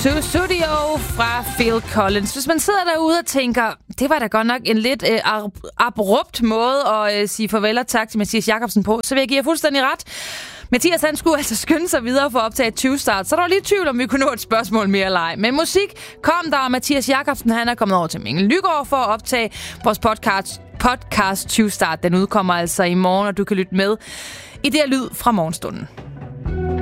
Studio fra Phil Collins. Hvis man sidder derude og tænker, det var da godt nok en lidt abrupt måde at sige farvel og tak til Mathias Jacobsen på, så vil jeg give jer fuldstændig ret. Mathias, han skulle altså skynde sig videre for at optage 20 start, så der var lige tvivl, om vi kunne nå et spørgsmål mere eller ej. Men musik kom der, og Mathias Jacobsen, han er kommet over til Mikkel Lygaard for at optage vores podcast 20 start. Den udkommer altså i morgen, og du kan lytte med i det her lyd fra morgenstunden.